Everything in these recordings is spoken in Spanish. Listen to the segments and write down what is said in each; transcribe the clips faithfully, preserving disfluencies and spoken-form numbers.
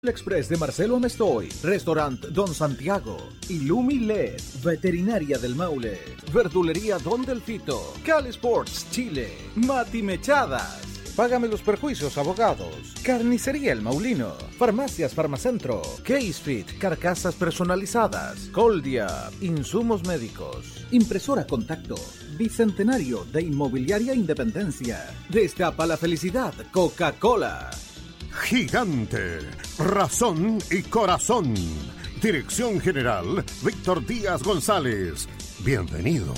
El Express de Marcelo Amestoy, Restaurant Don Santiago, Illumi L E D, Veterinaria del Maule, Verdulería Don Delfito, Cali Sports Chile, Mati Mechadas, Págame los Perjuicios Abogados, Carnicería El Maulino, Farmacias Farmacentro, Casefit, Carcasas Personalizadas, Coldia, Insumos Médicos, Impresora Contacto, Bicentenario de Inmobiliaria Independencia, Destapa la Felicidad, Coca-Cola. Gigante, razón y corazón. Dirección General, Víctor Díaz González. Bienvenidos.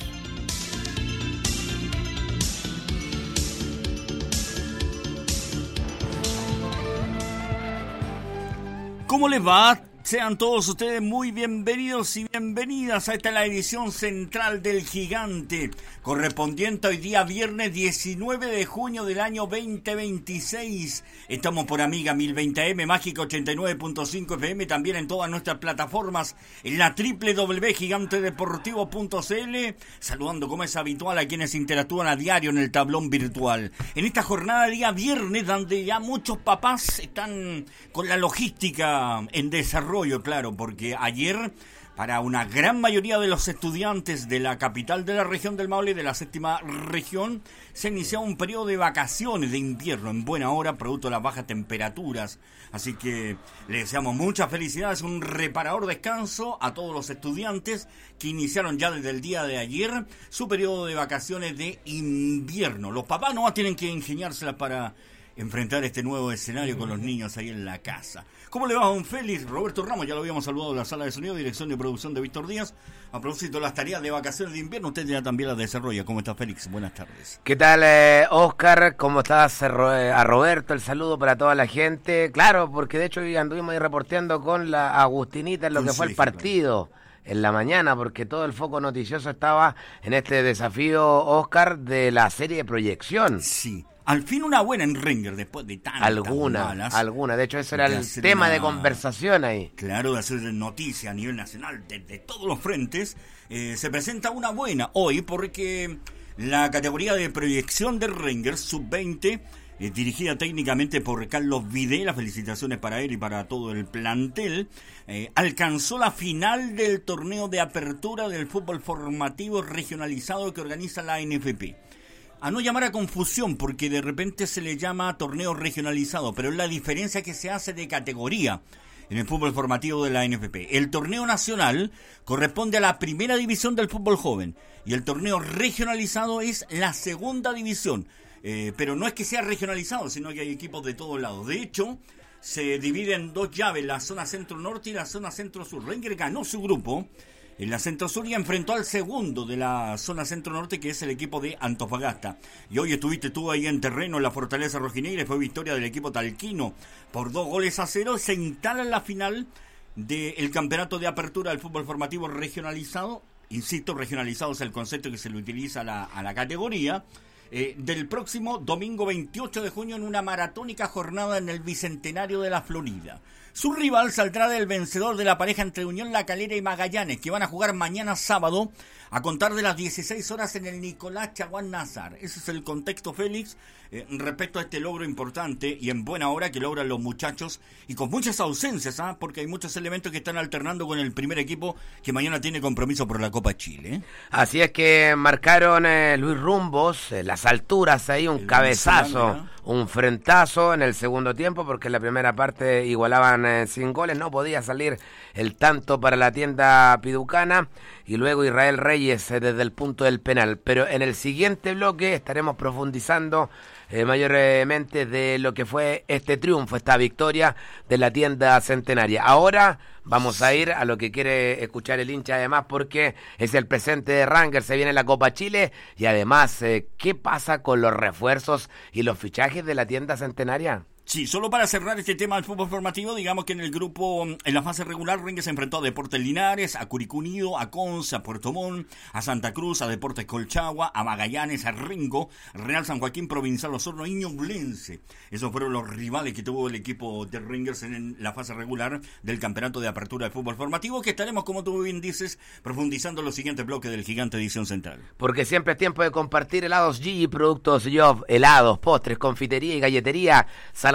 ¿Cómo les va? Sean todos ustedes muy bienvenidos y bienvenidas a esta la edición central del Gigante, correspondiente hoy día viernes diecinueve de junio del año veinte veintiséis. Estamos por Amiga mil veinte A M, Mágica ochenta y nueve punto cinco F M, también en todas nuestras plataformas, en la doble u doble u doble u punto gigante deportivo punto c l, saludando como es habitual a quienes interactúan a diario en el tablón virtual. En esta jornada de día viernes, donde ya muchos papás están con la logística en desarrollo, claro, porque ayer, para una gran mayoría de los estudiantes de la capital de la región del Maule, de la séptima región, se inició un periodo de vacaciones de invierno en buena hora, producto de las bajas temperaturas. Así que le deseamos muchas felicidades, un reparador descanso a todos los estudiantes que iniciaron ya desde el día de ayer su periodo de vacaciones de invierno. Los papás no tienen que ingeniárselas para enfrentar este nuevo escenario con los niños ahí en la casa. ¿Cómo le va, don Félix? Roberto Ramos, ya lo habíamos saludado en la sala de sonido, dirección de producción de Víctor Díaz. A propósito de las tareas de vacaciones de invierno, usted ya también las desarrolla. ¿Cómo está, Félix? Buenas tardes. ¿Qué tal, eh, Oscar? ¿Cómo estás? A Roberto, el saludo para toda la gente. Claro, porque de hecho hoy anduvimos ahí reporteando con la Agustinita en lo que fue el partido en la mañana, porque todo el foco noticioso estaba en este desafío, Oscar, de la serie de proyección. Sí. Al fin una buena en Ringer, después de tantas Alguna, malas, alguna. De hecho, ese era el tema una, de conversación ahí. Claro, de hacer noticia a nivel nacional, de, de todos los frentes. Eh, se presenta una buena hoy, porque la categoría de proyección de Ringer, sub veinte, eh, dirigida técnicamente por Carlos Videla, felicitaciones para él y para todo el plantel, eh, alcanzó la final del torneo de apertura del fútbol formativo regionalizado que organiza la A N F P. A no llamar a confusión, porque de repente se le llama torneo regionalizado, pero es la diferencia que se hace de categoría en el fútbol formativo de la A N F P. El torneo nacional corresponde a la primera división del fútbol joven y el torneo regionalizado es la segunda división. Eh, pero no es que sea regionalizado, sino que hay equipos de todos lados. De hecho, se divide en dos llaves, la zona centro-norte y la zona centro-sur. Ringer ganó su grupo en la Centro-Sur y enfrentó al segundo de la zona Centro-Norte, que es el equipo de Antofagasta. Y hoy estuviste tú ahí en terreno en la Fortaleza Rojinegra, fue victoria del equipo talquino por dos goles a cero. Se instala en la final del campeonato de apertura del fútbol formativo regionalizado. Insisto, regionalizado es el concepto que se le utiliza a la, a la categoría. Eh, del próximo domingo veintiocho de junio en una maratónica jornada en el Bicentenario de la Florida. Su rival saldrá del vencedor de la pareja entre Unión La Calera y Magallanes, que van a jugar mañana sábado a contar de las dieciséis horas en el Nicolás Chaguán Nazar. Ese es el contexto, Félix, eh, respecto a este logro importante y en buena hora que logran los muchachos y con muchas ausencias, ¿ah? Porque hay muchos elementos que están alternando con el primer equipo que mañana tiene compromiso por la Copa Chile, ¿eh? Así es que marcaron eh, Luis Rumbos, eh, las alturas ahí, un el cabezazo, un frentazo en el segundo tiempo, porque en la primera parte igualaban eh, sin goles, no podía salir el tanto para la tienda piducana, y luego Israel Reyes eh, desde el punto del penal. Pero en el siguiente bloque estaremos profundizando eh, mayormente de lo que fue este triunfo, esta victoria de la tienda centenaria. Ahora vamos a ir a lo que quiere escuchar el hincha, además, porque es el presente de Ringer, se viene la Copa Chile, y además, eh, ¿qué pasa con los refuerzos y los fichajes de la tienda centenaria? Sí, solo para cerrar este tema del fútbol formativo, digamos que en el grupo, en la fase regular, Ringer se enfrentó a Deportes Linares, a Curicó Unido, a Conce, a Puerto Montt, a Santa Cruz, a Deportes Colchagua, a Magallanes, a Rengo, Real San Joaquín, Provincial Osorno y Ñublense. Esos fueron los rivales que tuvo el equipo de Ringers en la fase regular del campeonato de apertura de fútbol formativo, que estaremos, como tú bien dices, profundizando en los siguientes bloques del Gigante Edición Central. Porque siempre es tiempo de compartir helados G, productos Job, helados, postres, confitería y galletería, sala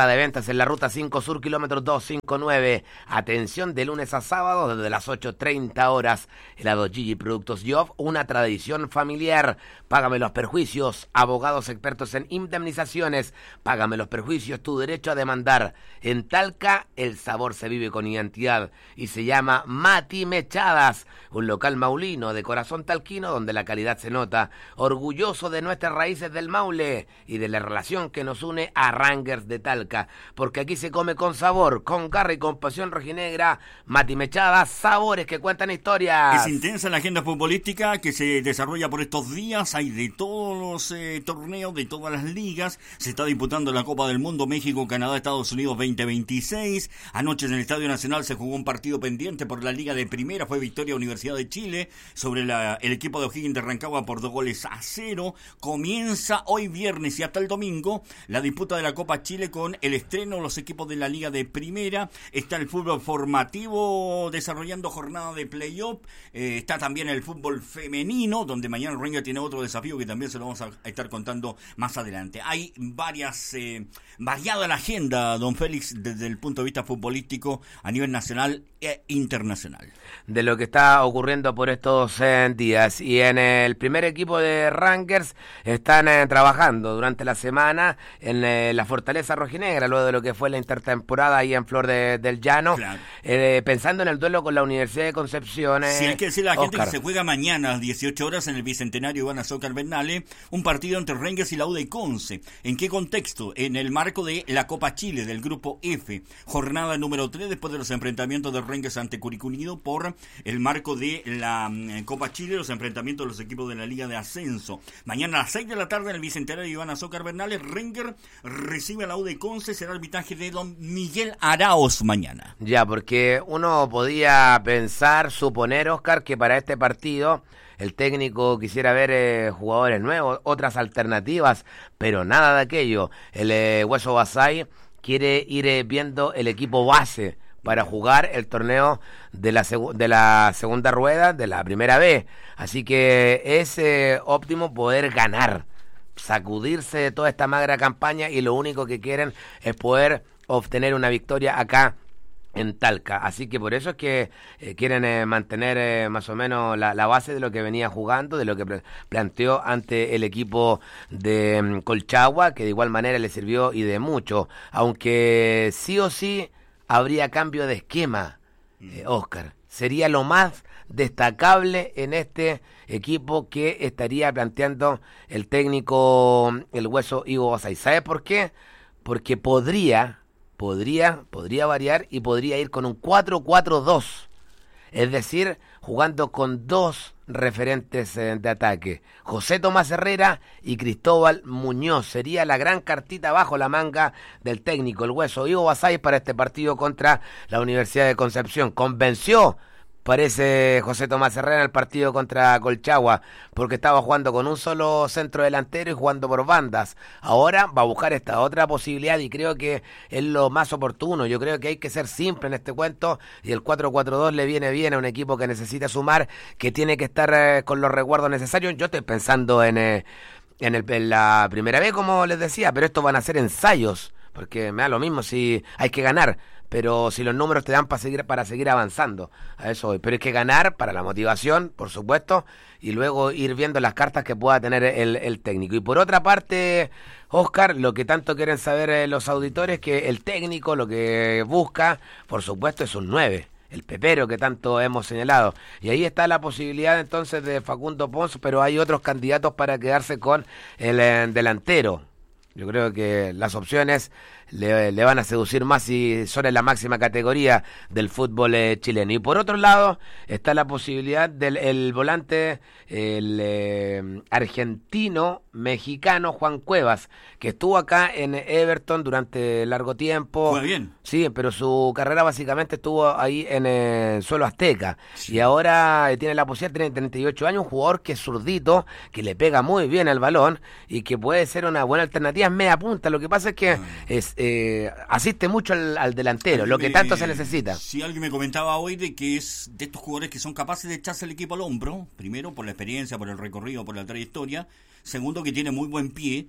sala de ventas en la ruta cinco Sur, kilómetro doscientos cincuenta y nueve. Atención, de lunes a sábado, desde las ocho treinta horas. Helado Gigi Productos Job, una tradición familiar. Págame los perjuicios. Abogados expertos en indemnizaciones. Págame los perjuicios, tu derecho a demandar. En Talca, el sabor se vive con identidad y se llama Mati Mechadas, un local maulino de corazón talquino donde la calidad se nota. Orgulloso de nuestras raíces del Maule y de la relación que nos une a Rangers de Talca, porque aquí se come con sabor, con garra y con pasión rojinegra. Mati Mechadas, sabores que cuentan historias. Es intensa la agenda futbolística que se desarrolla por estos días. Hay de todos los eh, torneos, de todas las ligas. Se está disputando la Copa del Mundo México, Canadá, Estados Unidos veinte veintiséis. Anoche en el Estadio Nacional se jugó un partido pendiente por la Liga de Primera. Fue victoria Universidad de Chile sobre la, el equipo de O'Higgins de Rancagua por dos goles a cero. Comienza hoy viernes y hasta el domingo la disputa de la Copa Chile con el estreno de los equipos de la Liga de Primera. Está el fútbol formativo desarrollando jornada de playoff. Eh, está también el fútbol femenino, donde mañana Ranger tiene otro desafío que también se lo vamos a estar contando más adelante. Hay varias, eh, variada la agenda, don Félix, desde el punto de vista futbolístico a nivel nacional e internacional. De lo que está ocurriendo por estos eh, días. Y en el primer equipo de Rangers están eh, trabajando durante la semana en eh, la Fortaleza Rojinegra, luego de lo que fue la intertemporada ahí en Flor de, del Llano, claro. eh, pensando en el duelo con la Universidad de Concepción. Eh, sí, hay que decirle a la gente que se juega mañana a las dieciocho horas en el Bicentenario Iván Azócar Bernale, un partido entre Rangers y la U de Conce. ¿En qué contexto? En el marco de la Copa Chile del Grupo F, jornada número tres, después de los enfrentamientos de Rangers ante Curicó Unido por el marco de la um, Copa Chile, los enfrentamientos de los equipos de la Liga de Ascenso. Mañana a las seis de la tarde en el Bicentenario Iván Azócar Bernales, Rangers recibe a la U de Conce, será el arbitraje de don Miguel Araoz mañana. Ya, porque uno podía pensar, suponer, Oscar, que para este partido el técnico quisiera ver eh, jugadores nuevos, otras alternativas, pero nada de aquello. El eh, Hueso Basay quiere ir eh, viendo el equipo base para jugar el torneo de la, seg- de la segunda rueda de la primera B. Así que es eh, óptimo poder ganar, sacudirse de toda esta magra campaña, y lo único que quieren es poder obtener una victoria acá en Talca. Así que por eso es que eh, quieren eh, mantener eh, más o menos la, la base de lo que venía jugando, de lo que pre- planteó ante el equipo de um, Colchagua, que de igual manera le sirvió y de mucho, aunque sí o sí habría cambio de esquema, eh, Oscar. Sería lo más destacable en este equipo que estaría planteando el técnico, el Hueso Ivo Basay. ¿Sabe por qué? Porque podría, podría, podría variar y podría ir con un cuatro cuatro dos. Es decir, jugando con dos referentes eh, de ataque, José Tomás Herrera y Cristóbal Muñoz. Sería la gran cartita bajo la manga del técnico, el Hueso Ivo Basay, para este partido contra la Universidad de Concepción. Convenció, parece, José Tomás Herrera en el partido contra Colchagua, porque estaba jugando con un solo centro delantero y jugando por bandas. Ahora va a buscar esta otra posibilidad y creo que es lo más oportuno. Yo creo que hay que ser simple en este cuento, y el cuatro cuatro dos le viene bien a un equipo que necesita sumar, que tiene que estar eh, con los resguardos necesarios. Yo estoy pensando en, eh, en, el, en la primera vez, como les decía, pero estos van a ser ensayos, porque me da lo mismo si hay que ganar, pero si los números te dan para seguir para seguir avanzando, a eso voy. Pero hay que ganar para la motivación, por supuesto, y luego ir viendo las cartas que pueda tener el, el técnico. Y por otra parte, Oscar, lo que tanto quieren saber eh, los auditores, que el técnico lo que busca, por supuesto, es un nueve, el pepero que tanto hemos señalado. Y ahí está la posibilidad entonces de Facundo Pons, pero hay otros candidatos para quedarse con el eh, delantero. Yo creo que las opciones le, le van a seducir más si son en la máxima categoría del fútbol eh, chileno. Y por otro lado está la posibilidad del el volante, el eh, argentino mexicano Juan Cuevas, que estuvo acá en Everton durante largo tiempo. Fue bien. Sí, pero su carrera básicamente estuvo ahí en el suelo azteca. Sí. Y ahora eh, tiene la posibilidad, tiene treinta y ocho años, un jugador que es zurdito, que le pega muy bien al balón y que puede ser una buena alternativa. Es media punta, lo que pasa es que ah. es, eh, asiste mucho al, al delantero, lo que me, tanto se necesita. Si alguien me comentaba hoy de que es de estos jugadores que son capaces de echarse el equipo al hombro, primero por la experiencia, por el recorrido, por la trayectoria, segundo que tiene muy buen pie,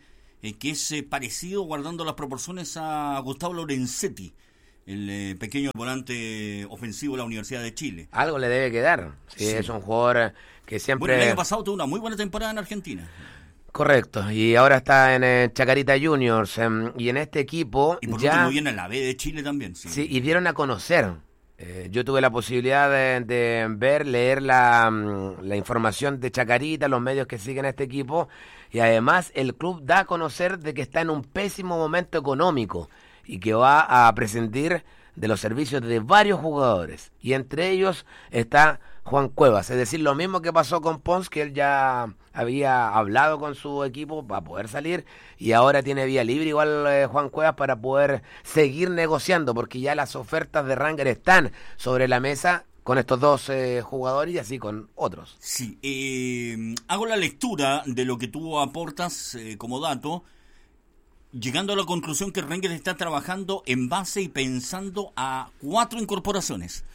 eh, que es eh, parecido, guardando las proporciones, a Gustavo Lorenzetti, el eh, pequeño volante ofensivo de la Universidad de Chile. Algo le debe quedar. Sí, sí. Es un jugador que siempre... Bueno, el año pasado tuvo una muy buena temporada en Argentina. Correcto, y ahora está en eh, Chacarita Juniors, eh, y en este equipo y por ya... último viene en la B de Chile también. Sí, sí, y dieron a conocer. Eh, yo tuve la posibilidad de, de ver, leer la, la información de Chacarita, los medios que siguen a este equipo, y además el club da a conocer de que está en un pésimo momento económico y que va a prescindir de los servicios de varios jugadores, y entre ellos está Juan Cuevas, es decir, lo mismo que pasó con Pons, que él ya había hablado con su equipo para poder salir, y ahora tiene vía libre igual eh, Juan Cuevas para poder seguir negociando, porque ya las ofertas de Ranger están sobre la mesa con estos dos eh, jugadores y así con otros. Sí, eh, hago la lectura de lo que tú aportas eh, como dato, llegando a la conclusión que Rangers está trabajando en base y pensando a cuatro incorporaciones.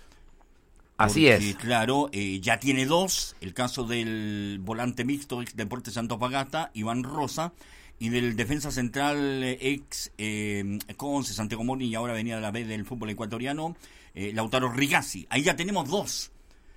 Así Porque, es. Claro, eh, ya tiene dos, el caso del volante mixto ex Deportes Antofagasta, Iván Rosa, y del defensa central eh, ex eh, Conce, Santiago Moni, y ahora venía de la B del fútbol ecuatoriano, eh, Lautaro Rigazzi. Ahí ya tenemos dos.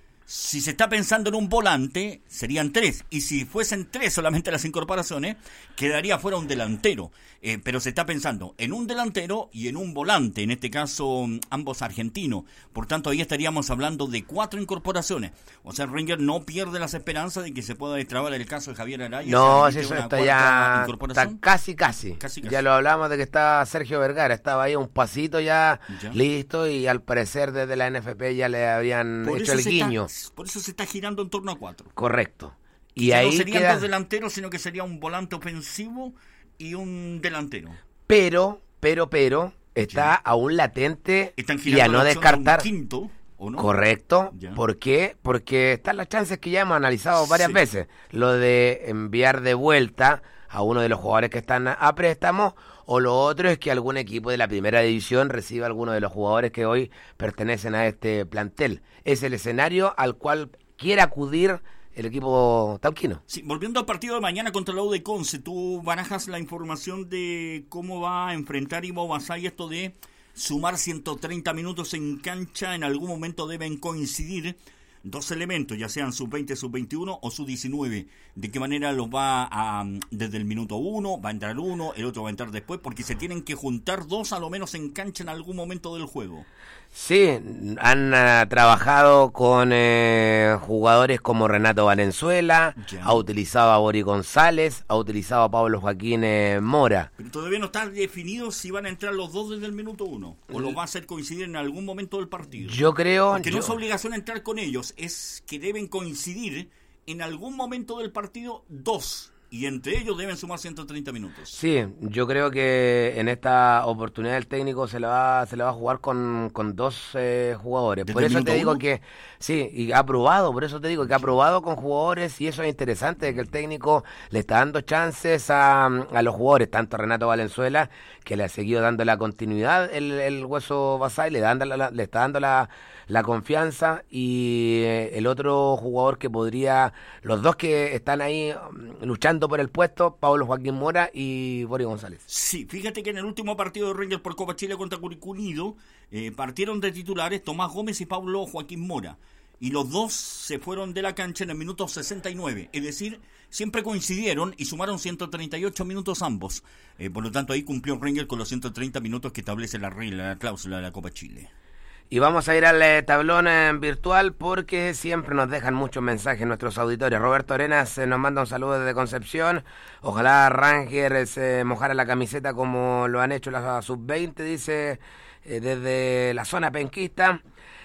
Si se está pensando en un volante, serían tres. Y si fuesen tres solamente las incorporaciones, quedaría fuera un delantero. Eh, pero se está pensando en un delantero y en un volante, en este caso ambos argentinos. Por tanto, ahí estaríamos hablando de cuatro incorporaciones. O sea, Rangers no pierde las esperanzas de que se pueda destrabar el caso de Javier Araya. No, si eso está ya está casi, casi, casi, casi. Ya lo hablamos de que está Sergio Vergara. Estaba ahí un pasito ya, ya. listo, y al parecer desde la N F P ya le habían por hecho el guiño. Está, por eso se está girando en torno a cuatro. Correcto. Y ya ahí no serían queda... dos delanteros, sino que sería un volante ofensivo y un delantero. Pero, pero, pero, está sí. aún latente y a no descartar. Un quinto, ¿o no? Correcto. Ya. ¿Por qué? Porque están las chances que ya hemos analizado varias sí. veces. Lo de enviar de vuelta a uno de los jugadores que están a préstamo, o lo otro es que algún equipo de la primera división reciba a alguno de los jugadores que hoy pertenecen a este plantel. Es el escenario al cual quiere acudir el equipo talquino. Sí, volviendo al partido de mañana contra la U de Conce, tú barajas la información de cómo va a enfrentar Ivo Basay esto de sumar ciento treinta minutos en cancha. En algún momento deben coincidir dos elementos, ya sean sub veinte, sub veintiuno o sub diecinueve. ¿De qué manera los va a, desde el minuto uno, va a entrar uno, el otro va a entrar después? Porque se tienen que juntar dos a lo menos en cancha en algún momento del juego. Sí, han uh, trabajado con eh, jugadores como Renato Valenzuela, ya. ha utilizado a Bori González, ha utilizado a Pablo Joaquín eh, Mora. Pero todavía no está definido si van a entrar los dos desde el minuto uno, o los va a hacer coincidir en algún momento del partido. Yo creo... Porque yo... no es obligación entrar con ellos, es que deben coincidir en algún momento del partido dos. Y entre ellos deben sumar ciento treinta minutos. Sí, yo creo que en esta oportunidad el técnico se la va, se la va a jugar con, con dos eh, jugadores. Por eso te digo uno? que, sí, y ha probado, por eso te digo que ha probado con jugadores, y eso es interesante, que el técnico le está dando chances a, a los jugadores, tanto a Renato Valenzuela, que le ha seguido dando la continuidad el, el Hueso Basay, le, dan la, le está dando la, la confianza, y eh, el otro jugador que podría, los dos que están ahí um, luchando por el puesto, Pablo Joaquín Mora y Bori González. Sí, fíjate que en el último partido de Rangers por Copa Chile contra Curicó Unido eh, partieron de titulares Tomás Gómez y Pablo Joaquín Mora, y los dos se fueron de la cancha en el minuto sesenta y nueve, es decir, siempre coincidieron y sumaron ciento treinta y ocho minutos ambos. Eh, por lo tanto, ahí cumplió Rangers con los ciento treinta minutos que establece la regla, la cláusula de la Copa Chile. Y vamos a ir al eh, tablón eh, virtual, porque siempre nos dejan muchos mensajes nuestros auditores. Roberto Arenas eh, nos manda un saludo desde Concepción. Ojalá Rangers se eh, mojara la camiseta como lo han hecho las sub veinte, dice eh, desde la zona penquista.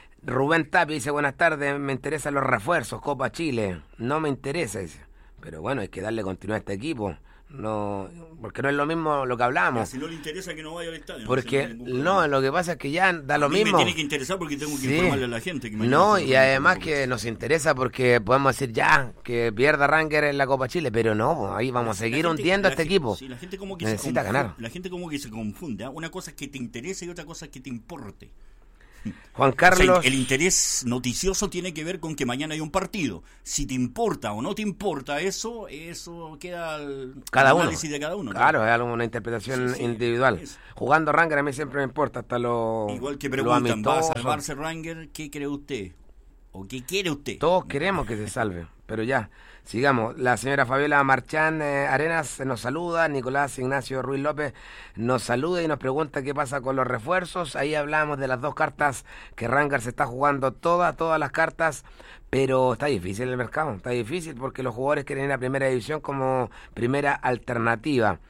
Rubén Tapia dice, buenas tardes, me interesan los refuerzos, Copa Chile. No me interesa, dice. Pero bueno, hay que darle continuidad a este equipo. No, porque no es lo mismo lo que hablábamos. Si no le interesa que no vaya al estadio. Porque no, no, lo que pasa es que ya da a lo mí mismo. Me tiene que interesar porque tengo que sí. informarle a la gente. Que no, y además que nos interesa porque podemos decir ya que pierda Rangers en la Copa Chile, pero no, ahí vamos a seguir gente, hundiendo a este gente, equipo. Sí, la gente como que necesita se ganar. La gente como que se confunde. ¿eh? Una cosa es que te interese y otra cosa es que te importe. Juan Carlos. O sea, el interés noticioso tiene que ver con que mañana hay un partido. Si te importa o no te importa eso, eso queda al cada uno. análisis de cada uno. Claro, ¿no? es una interpretación sí, sí, individual. es. Jugando Ranger a mí siempre me importa, hasta lo Igual que lo preguntan, ¿va a amistoso. salvarse Ranger? ¿Qué cree usted? ¿O qué quiere usted? Todos queremos que se salve, pero ya, sigamos. La señora Fabiola Marchán eh, Arenas nos saluda, Nicolás Ignacio Ruiz López nos saluda y nos pregunta qué pasa con los refuerzos. Ahí hablamos de las dos cartas que Ranger se está jugando, todas, todas las cartas, pero está difícil el mercado, está difícil porque los jugadores quieren ir a primera división como primera alternativa.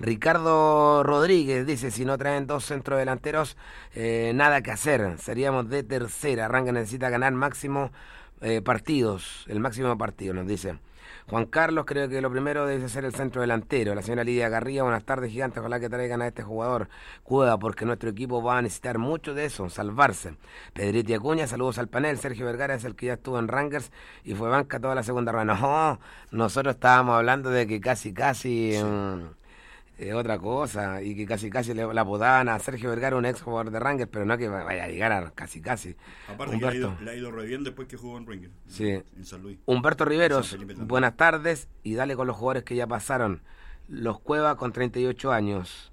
Ricardo Rodríguez dice, si no traen dos centrodelanteros, eh, nada que hacer, seríamos de tercera. Ranger necesita ganar máximo eh, partidos, el máximo partido, nos dice. Juan Carlos, creo que lo primero debe ser el centro delantero. La señora Lidia Garría, buenas tardes, Gigante, ojalá que traigan a este jugador Cueva, porque nuestro equipo va a necesitar mucho de eso, salvarse. Pedriti Acuña, saludos al panel. Sergio Vergara es el que ya estuvo en Rangers y fue banca toda la segunda ronda. No, nosotros estábamos hablando de que casi, casi... Sí. Um, Eh, otra cosa, y que casi casi le, la apodaban a Sergio Vergara, un ex jugador de Rangers, pero no que vaya a llegar a casi casi. Aparte que le ha, ido, le ha ido re bien después que jugó en Rangers, sí. en San Luis. Humberto Riveros, buenas tardes, y dale con los jugadores que ya pasaron. Los Cueva con treinta y ocho años,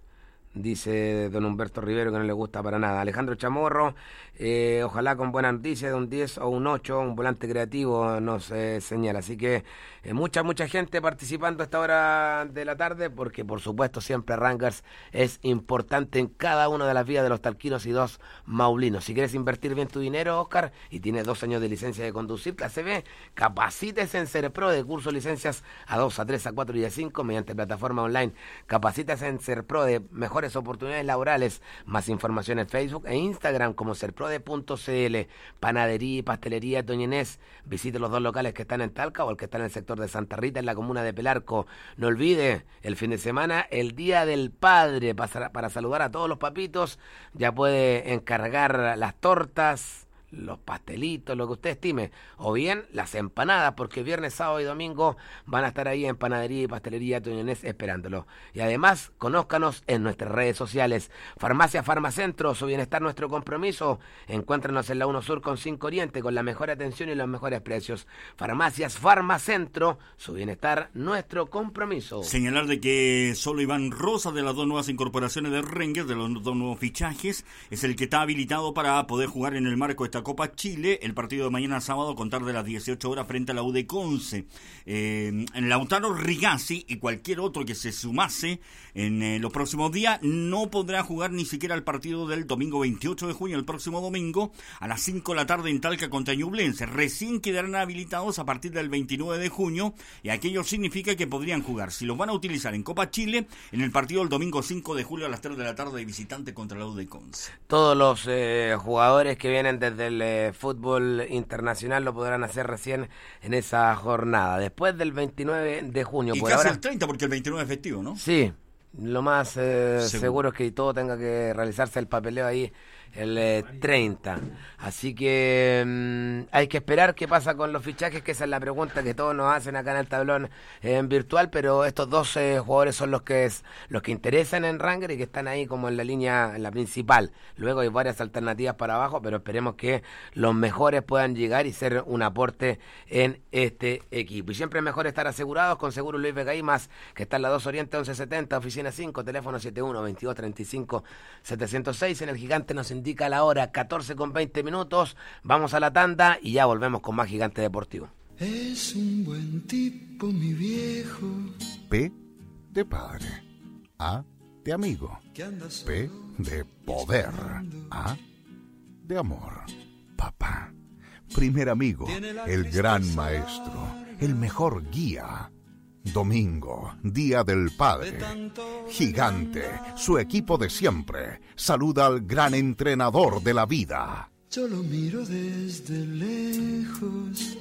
dice don Humberto Rivero, que no le gusta para nada. Alejandro Chamorro, eh, ojalá con buena noticia de un diez o un ocho, un volante creativo nos eh, señala. Así que eh, mucha, mucha gente participando a esta hora de la tarde, porque por supuesto siempre Rangers es importante en cada una de las vidas de los talquinos y dos maulinos. Si quieres invertir bien tu dinero, Oscar, y tienes dos años de licencia de conducir, clase B, capacítese en Serpro de curso de licencias a dos, a tres, a cuatro y a cinco mediante plataforma online. Capacítese en Serpro de mejores oportunidades laborales. Más información en Facebook e Instagram como serprode punto c l. Panadería y pastelería Doña Inés. Visite los dos locales que están en Talca o el que está en el sector de Santa Rita en la comuna de Pelarco. No olvide, el fin de semana, el Día del Padre, para, para saludar a todos los papitos. Ya puede encargar las tortas, los pastelitos, lo que usted estime, o bien las empanadas, porque viernes, sábado y domingo van a estar ahí en Panadería y Pastelería Toñonés esperándolo. Y además, conózcanos en nuestras redes sociales. Farmacia Farmacentro, su bienestar, nuestro compromiso. Encuéntranos en la uno Sur con cinco Oriente, con la mejor atención y los mejores precios. Farmacias Farmacentro, su bienestar, nuestro compromiso. Señalar de que solo Iván Rosa, de las dos nuevas incorporaciones de Rangers, de los dos nuevos fichajes, es el que está habilitado para poder jugar en el marco de esta Copa Chile, el partido de mañana sábado a contar de las dieciocho horas frente a la U de Conce. Eh, Lautaro Rigazzi y cualquier otro que se sumase en eh, los próximos días no podrá jugar ni siquiera el partido del domingo veintiocho de junio, el próximo domingo a las cinco de la tarde en Talca contra Ñublense. Recién quedarán habilitados a partir del veintinueve de junio y aquello significa que podrían jugar, si los van a utilizar en Copa Chile, en el partido del domingo cinco de julio a las tres de la tarde de visitante contra la U de Conce. Todos los eh, jugadores que vienen desde el eh, fútbol internacional lo podrán hacer recién en esa jornada, después del veintinueve de junio. Y por casi ahora, el treinta, porque el veintinueve es festivo, ¿no? Sí, lo más eh, seguro. seguro es que todo tenga que realizarse el papeleo ahí el eh, treinta. Así que mmm, hay que esperar qué pasa con los fichajes, que esa es la pregunta que todos nos hacen acá en el tablón eh, en virtual, pero estos dos eh, jugadores son los que es, los que interesan en Ranger y que están ahí como en la línea, en la principal. Luego hay varias alternativas para abajo, pero esperemos que los mejores puedan llegar y ser un aporte en este equipo. Y siempre es mejor estar asegurados con Seguro Luis Vega y más, que está en la dos Oriente once setenta, oficina cinco, teléfono setenta y uno, veintidós, treinta y cinco, setecientos seis. En el Gigante nos indica la hora catorce con veinte minutos. Vamos a la tanda y ya volvemos con más Gigante Deportivo. Es un buen tipo, mi viejo. P de padre. A de amigo. P de poder. A de amor. Papá. Primer amigo. El gran maestro. El mejor guía. Domingo, Día del Padre. Gigante, su equipo de siempre, saluda al gran entrenador de la vida. Yo lo miro desde lejos.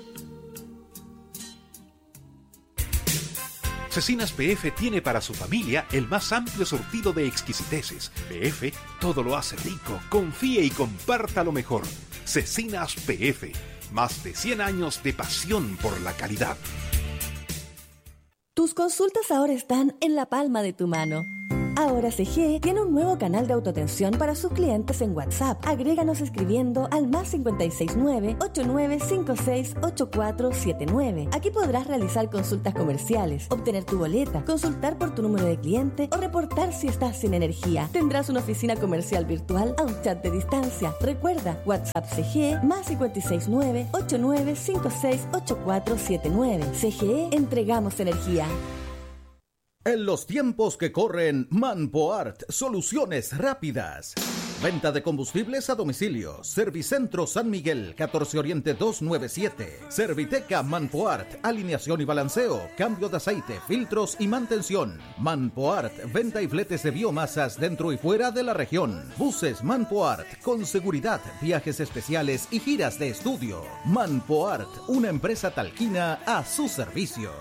Cecinas P F tiene para su familia el más amplio surtido de exquisiteces. P F todo lo hace rico. Confíe y comparta lo mejor. Cecinas P F, más de cien años de pasión por la calidad. Tus consultas ahora están en la palma de tu mano. Ahora Ahora C G E tiene un nuevo canal de autoatención para sus clientes en WhatsApp. Agréganos escribiendo al más cinco seis nueve, ocho nueve cinco seis, ocho cuatro siete nueve. Aquí podrás realizar consultas comerciales, obtener tu boleta, consultar por tu número de cliente o reportar si estás sin energía. Tendrás una oficina comercial virtual a un chat de distancia. Recuerda, WhatsApp C G E más cinco seis nueve, ocho nueve cinco seis, ocho cuatro siete nueve. C G E, entregamos energía. En los tiempos que corren, Manpoart, soluciones rápidas. Venta de combustibles a domicilio. Servicentro San Miguel, catorce Oriente doscientos noventa y siete. Serviteca Manpoart, alineación y balanceo, cambio de aceite, filtros y mantención. Manpoart, venta y fletes de biomasas dentro y fuera de la región. Buses Manpoart, con seguridad, viajes especiales y giras de estudio. Manpoart, una empresa talquina a su servicio.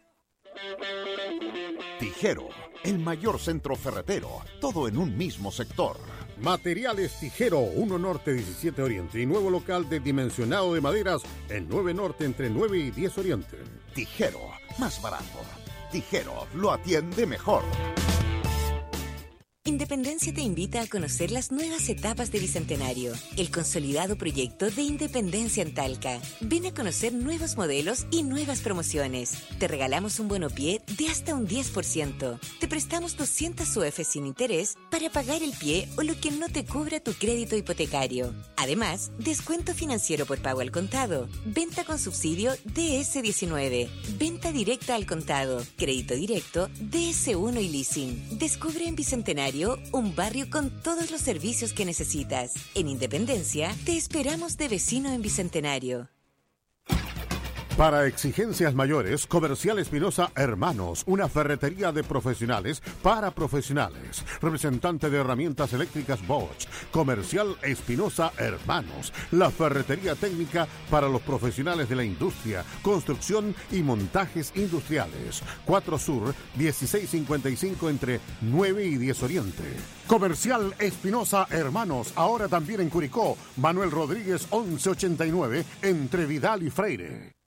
Tijero, el mayor centro ferretero, todo en un mismo sector. Materiales Tijero, uno Norte, diecisiete Oriente y nuevo local de dimensionado de maderas en nueve Norte entre nueve y diez Oriente. Tijero, más barato. Tijero, lo atiende mejor. Independencia te invita a conocer las nuevas etapas de Bicentenario, el consolidado proyecto de Independencia en Talca. Ven a conocer nuevos modelos y nuevas promociones. Te regalamos un bonopié de hasta un diez por ciento. Te prestamos doscientas U F sin interés para pagar el pie o lo que no te cubra tu crédito hipotecario. Además, descuento financiero por pago al contado, venta con subsidio D S diecinueve, venta directa al contado, crédito directo D S uno y leasing. Descubre en Bicentenario un barrio con todos los servicios que necesitas. En Independencia, te esperamos de vecino en Bicentenario. Para exigencias mayores, Comercial Espinosa Hermanos, una ferretería de profesionales para profesionales. Representante de herramientas eléctricas Bosch. Comercial Espinosa Hermanos, la ferretería técnica para los profesionales de la industria, construcción y montajes industriales. cuatro Sur, dieciséis cincuenta y cinco entre nueve y diez Oriente. Comercial Espinosa Hermanos, ahora también en Curicó. Manuel Rodríguez, once ochenta y nueve, entre Vidal y Freire.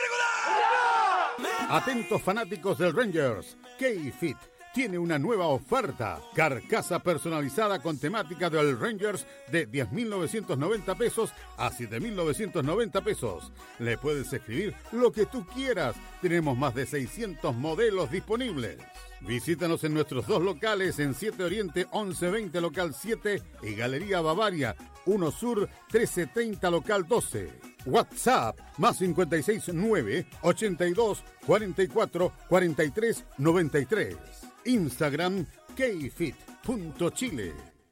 Atentos fanáticos del Rangers, K-Fit tiene una nueva oferta. Carcasa personalizada con temática del Rangers de diez mil novecientos noventa pesos a siete mil novecientos noventa pesos. Le puedes escribir lo que tú quieras. Tenemos más de seiscientos modelos disponibles. Visítanos en nuestros dos locales en siete Oriente once veinte local siete y Galería Bavaria uno Sur trece treinta local doce. WhatsApp más cinco seis nueve, ochenta y dos, cuarenta y cuatro, cuarenta y tres, noventa y tres. Instagram kfit punto chile.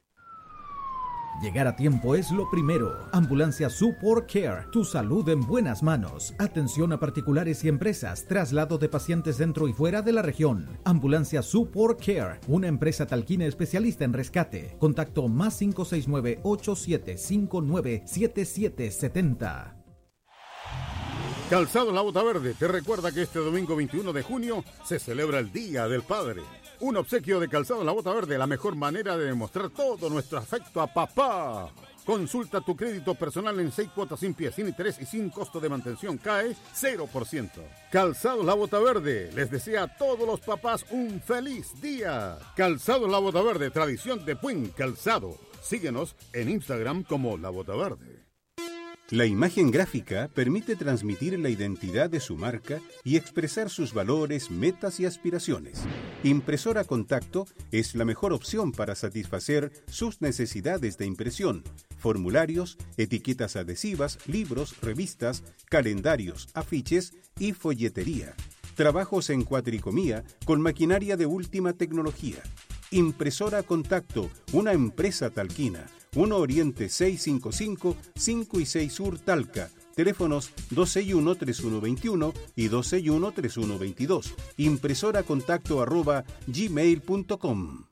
Llegar a tiempo es lo primero. Ambulancia Support Care, tu salud en buenas manos. Atención a particulares y empresas, traslado de pacientes dentro y fuera de la región. Ambulancia Support Care, una empresa talquina especialista en rescate. Contacto más cinco seis nueve, ocho siete cinco nueve, siete siete siete cero. Calzado La Bota Verde te recuerda que este domingo veintiuno de junio se celebra el Día del Padre. Un obsequio de Calzado La Bota Verde, la mejor manera de demostrar todo nuestro afecto a papá. Consulta tu crédito personal en seis cuotas sin pie, sin interés y sin costo de mantención. Cae cero por ciento. Calzado La Bota Verde les desea a todos los papás un feliz día. Calzado La Bota Verde, tradición de buen calzado. Síguenos en Instagram como La Bota Verde. La imagen gráfica permite transmitir la identidad de su marca y expresar sus valores, metas y aspiraciones. Impresora Contacto es la mejor opción para satisfacer sus necesidades de impresión, formularios, etiquetas adhesivas, libros, revistas, calendarios, afiches y folletería. Trabajos en cuatricomía con maquinaria de última tecnología. Impresora Contacto, una empresa talquina. uno Oriente seiscientos cincuenta y cinco, cinco y seis Sur Talca. Teléfonos dos seis uno, tres uno dos uno y dos seis uno, tres uno dos dos. Impresora contacto arroba gmail punto com.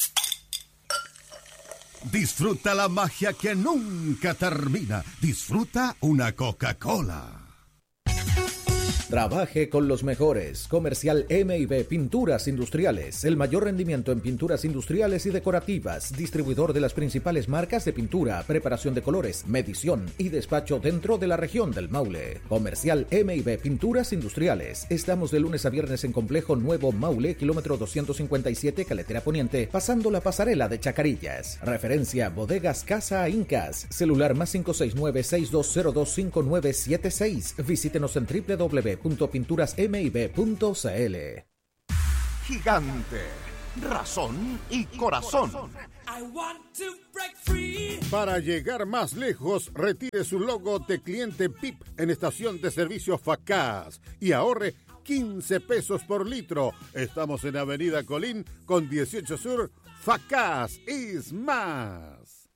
Disfruta la magia que nunca termina. Disfruta una Coca-Cola. Trabaje con los mejores. Comercial M y B Pinturas Industriales. El mayor rendimiento en pinturas industriales y decorativas. Distribuidor de las principales marcas de pintura, preparación de colores, medición y despacho dentro de la región del Maule. Comercial M y B Pinturas Industriales. Estamos de lunes a viernes en Complejo Nuevo Maule, kilómetro doscientos cincuenta y siete, Caletera Poniente, pasando la pasarela de Chacarillas. Referencia Bodegas Casa Incas. Celular más cinco seis nueve, seis dos cero dos, cinco nueve siete seis. Visítenos en w w w punto pinturas m y b punto c l. Gigante, razón y corazón. Para llegar más lejos, retire su logo de cliente P I P en estación de servicio Facaz y ahorre quince pesos por litro. Estamos en Avenida Colín con dieciocho Sur. Facaz is más.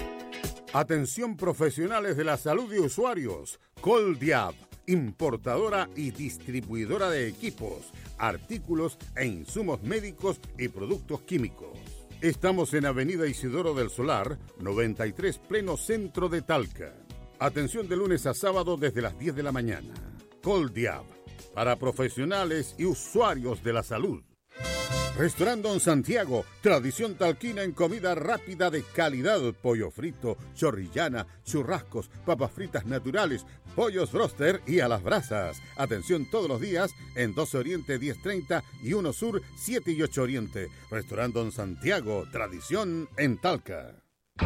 Atención profesionales de la salud y usuarios. Coldiab, importadora y distribuidora de equipos, artículos e insumos médicos y productos químicos. Estamos en Avenida Isidoro del Solar, noventa y tres, pleno centro de Talca. Atención de lunes a sábado desde las diez de la mañana. Coldiab, para profesionales y usuarios de la salud. Restaurante Don Santiago, tradición talquina en comida rápida de calidad, pollo frito, chorrillana, churrascos, papas fritas naturales, pollos broster y a las brasas. Atención todos los días en doce Oriente diez treinta y uno Sur siete y ocho Oriente. Restaurante Don Santiago, tradición en Talca.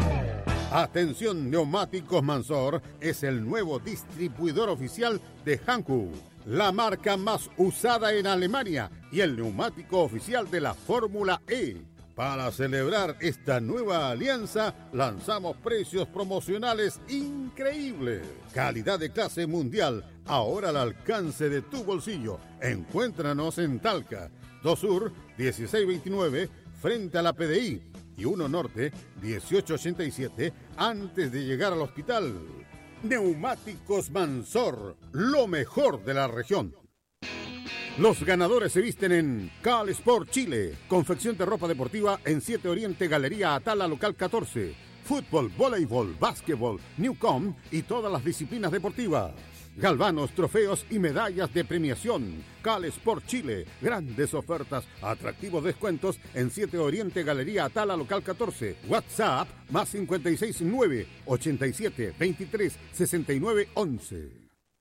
Atención, Neumáticos Mansor es el nuevo distribuidor oficial de Hankook, la marca más usada en Alemania y el neumático oficial de la Fórmula E. Para celebrar esta nueva alianza, lanzamos precios promocionales increíbles. Calidad de clase mundial, ahora al alcance de tu bolsillo. Encuéntranos en Talca, dos Sur, dieciséis veintinueve, frente a la P D I, y uno Norte, dieciocho ochenta y siete, antes de llegar al hospital. Neumáticos Mansor, lo mejor de la región. Los ganadores se visten en Cal Sport Chile, confección de ropa deportiva en siete Oriente, Galería Atala, local catorce. Fútbol, voleibol, básquetbol, Newcom y todas las disciplinas deportivas. Galvanos, trofeos y medallas de premiación. Cal Sport Chile, grandes ofertas, atractivos descuentos en siete Oriente, Galería Atala, local catorce. WhatsApp, más cincuenta y seis nueve, ochenta y siete, veintitrés, sesenta y nueve, once.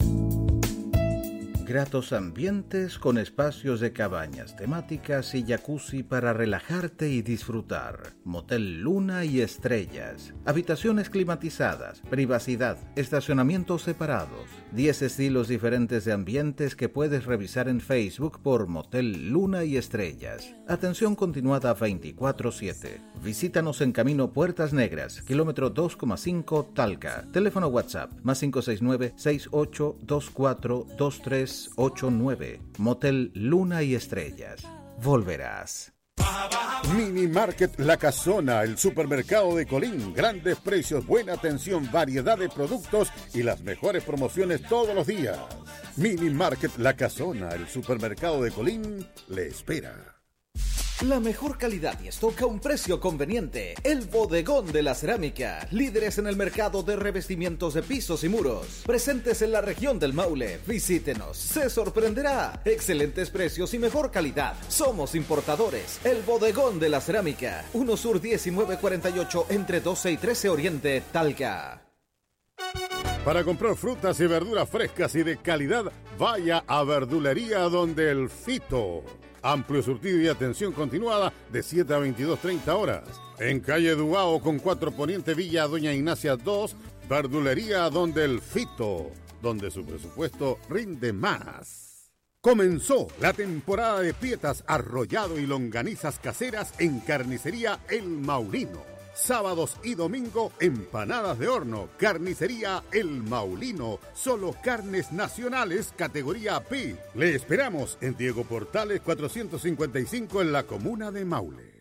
Gratos ambientes con espacios de cabañas temáticas y jacuzzi para relajarte y disfrutar. Motel Luna y Estrellas. Habitaciones climatizadas, privacidad, estacionamientos separados. diez estilos diferentes de ambientes que puedes revisar en Facebook por Motel Luna y Estrellas. Atención continuada veinticuatro siete. Visítanos en Camino Puertas Negras, kilómetro dos coma cinco, Talca. Teléfono WhatsApp, más cinco seis nueve, seis ocho dos cuatro, dos tres ocho nueve. Motel Luna y Estrellas. Volverás. Mini Market La Casona, el supermercado de Colín. Grandes precios, buena atención, variedad de productos y las mejores promociones todos los días. Mini Market La Casona, el supermercado de Colín, le espera. La mejor calidad y stock a un precio conveniente. El Bodegón de la Cerámica. Líderes en el mercado de revestimientos de pisos y muros. Presentes en la región del Maule. Visítenos. Se sorprenderá. Excelentes precios y mejor calidad. Somos importadores. El Bodegón de la Cerámica. uno Sur diecinueve cuarenta y ocho entre doce y trece Oriente, Talca. Para comprar frutas y verduras frescas y de calidad, vaya a Verdulería Donde el Fito. Amplio surtido y atención continuada de siete a veintidós treinta horas. En calle Dubao con cuatro Poniente, Villa Doña Ignacia dos, Verdulería Donde el Fito, donde su presupuesto rinde más. Comenzó la temporada de pietas, arrollado y longanizas caseras en Carnicería El Maulino. Sábados y domingo, empanadas de horno. Carnicería El Maulino. Solo carnes nacionales, categoría P. Le esperamos en Diego Portales cuatrocientos cincuenta y cinco en la comuna de Maule.